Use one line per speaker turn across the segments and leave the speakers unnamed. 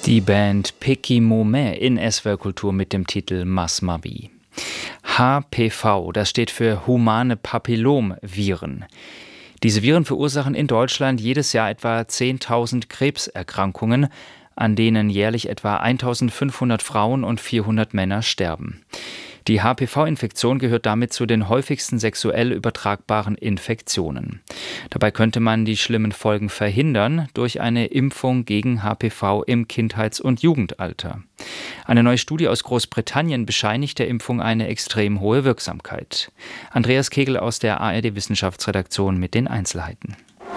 Die Band Pecky Moment in SWR Kultur mit dem Titel Masmavi. HPV, das steht für humane Papillomviren. Diese Viren verursachen in Deutschland jedes Jahr etwa 10.000 Krebserkrankungen, an denen jährlich etwa 1.500 Frauen und 400 Männer sterben. Die HPV-Infektion gehört damit zu den häufigsten sexuell übertragbaren Infektionen. Dabei könnte man die schlimmen Folgen verhindern durch eine Impfung gegen HPV im Kindheits- und Jugendalter. Eine neue Studie aus Großbritannien bescheinigt der Impfung eine extrem hohe Wirksamkeit. Andreas Kegel aus der ARD-Wissenschaftsredaktion mit den Einzelheiten.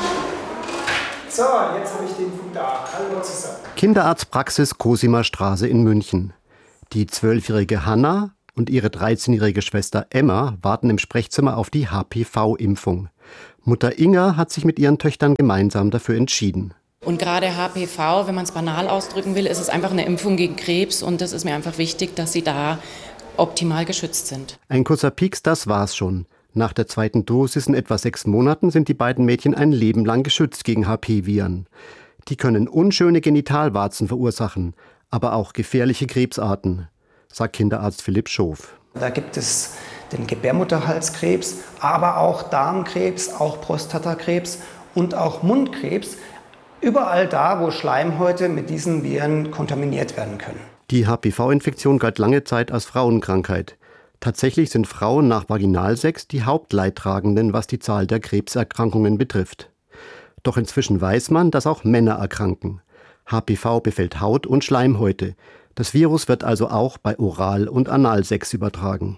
So, jetzt habe ich die Impfung da. Hallo zusammen.
Kinderarztpraxis Cosimer Straße in München. Die 12-jährige Hanna und ihre 13-jährige Schwester Emma warten im Sprechzimmer auf die HPV-Impfung. Mutter Inga hat sich mit ihren Töchtern gemeinsam dafür entschieden.
Und gerade HPV, wenn man es banal ausdrücken will, ist es einfach eine Impfung gegen Krebs und es ist mir einfach wichtig, dass sie da optimal geschützt sind.
Ein kurzer Pieks, das war's schon. Nach der zweiten Dosis in etwa 6 Monaten sind die beiden Mädchen ein Leben lang geschützt gegen HP-Viren. Die können unschöne Genitalwarzen verursachen, aber auch gefährliche Krebsarten, sagt Kinderarzt Philipp Schof.
Da gibt es den Gebärmutterhalskrebs, aber auch Darmkrebs, auch Prostatakrebs und auch Mundkrebs. Überall da, wo Schleimhäute mit diesen Viren kontaminiert werden können.
Die HPV-Infektion galt lange Zeit als Frauenkrankheit. Tatsächlich sind Frauen nach Vaginalsex die Hauptleidtragenden, was die Zahl der Krebserkrankungen betrifft. Doch inzwischen weiß man, dass auch Männer erkranken. HPV befällt Haut und Schleimhäute. Das Virus wird also auch bei Oral- und Analsex übertragen.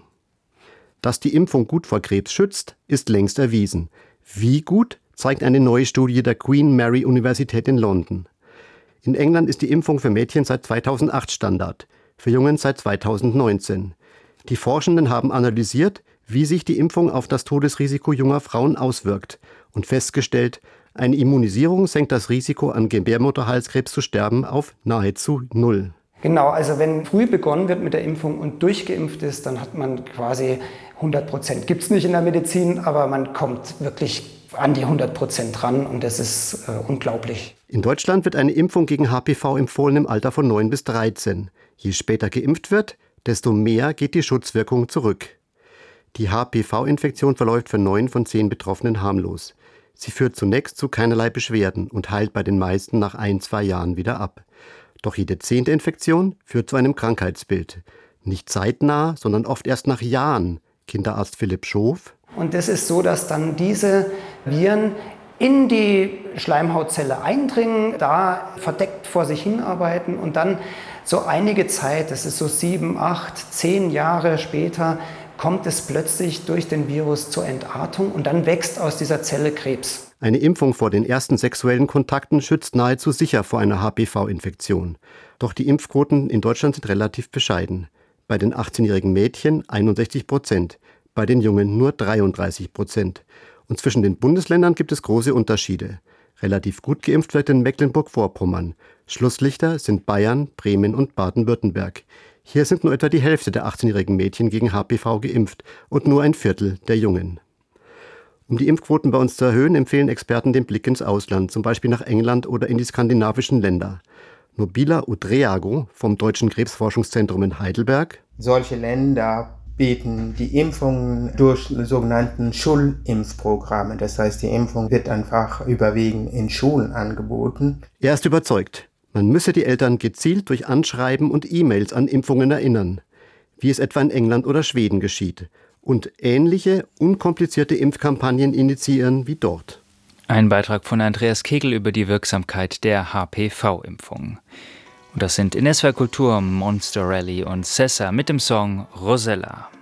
Dass die Impfung gut vor Krebs schützt, ist längst erwiesen. Wie gut, zeigt eine neue Studie der Queen Mary Universität in London. In England ist die Impfung für Mädchen seit 2008 Standard, für Jungen seit 2019. Die Forschenden haben analysiert, wie sich die Impfung auf das Todesrisiko junger Frauen auswirkt und festgestellt, eine Immunisierung senkt das Risiko, an Gebärmutterhalskrebs zu sterben, auf nahezu 0.
Genau, also wenn früh begonnen wird mit der Impfung und durchgeimpft ist, dann hat man quasi 100%. Gibt es nicht in der Medizin, aber man kommt wirklich an die 100% ran und das ist unglaublich.
In Deutschland wird eine Impfung gegen HPV empfohlen im Alter von 9 bis 13. Je später geimpft wird, desto mehr geht die Schutzwirkung zurück. Die HPV-Infektion verläuft für 9 von 10 Betroffenen harmlos. Sie führt zunächst zu keinerlei Beschwerden und heilt bei den meisten nach 1-2 Jahren wieder ab. Doch jede 10. Infektion führt zu einem Krankheitsbild. Nicht zeitnah, sondern oft erst nach Jahren. Kinderarzt Philipp Schof.
Und das ist so, dass dann diese Viren in die Schleimhautzelle eindringen, da verdeckt vor sich hinarbeiten und dann so einige Zeit, das ist so 7, 8, 10 Jahre später, kommt es plötzlich durch den Virus zur Entartung und dann wächst aus dieser Zelle Krebs.
Eine Impfung vor den ersten sexuellen Kontakten schützt nahezu sicher vor einer HPV-Infektion. Doch die Impfquoten in Deutschland sind relativ bescheiden. Bei den 18-jährigen Mädchen 61%, bei den Jungen nur 33%. Und zwischen den Bundesländern gibt es große Unterschiede. Relativ gut geimpft wird in Mecklenburg-Vorpommern. Schlusslichter sind Bayern, Bremen und Baden-Württemberg. Hier sind nur etwa die Hälfte der 18-jährigen Mädchen gegen HPV geimpft und nur ein Viertel der Jungen. Um die Impfquoten bei uns zu erhöhen, empfehlen Experten den Blick ins Ausland, zum Beispiel nach England oder in die skandinavischen Länder. Nobila Udreago vom Deutschen Krebsforschungszentrum in Heidelberg.
Solche Länder bieten die Impfungen durch sogenannten Schulimpfprogramme. Das heißt, die Impfung wird einfach überwiegend in Schulen angeboten.
Er ist überzeugt, man müsse die Eltern gezielt durch Anschreiben und E-Mails an Impfungen erinnern, wie es etwa in England oder Schweden geschieht, und ähnliche, unkomplizierte Impfkampagnen initiieren wie dort.
Ein Beitrag von Andreas Kegel über die Wirksamkeit der HPV-Impfung. Und das sind in SWR Kultur Monster Rally und Sessa mit dem Song Rosella.